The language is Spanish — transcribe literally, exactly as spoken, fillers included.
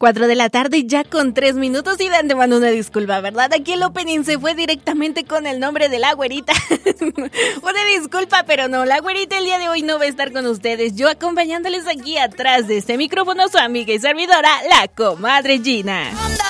Cuatro de la tarde ya con tres minutos y de antemano una disculpa, ¿verdad? Aquí el opening se fue directamente con el nombre de la güerita. Una disculpa, pero no, la güerita el día de hoy no va a estar con ustedes. Yo acompañándoles aquí atrás de este micrófono, su amiga y servidora, la comadre Gina.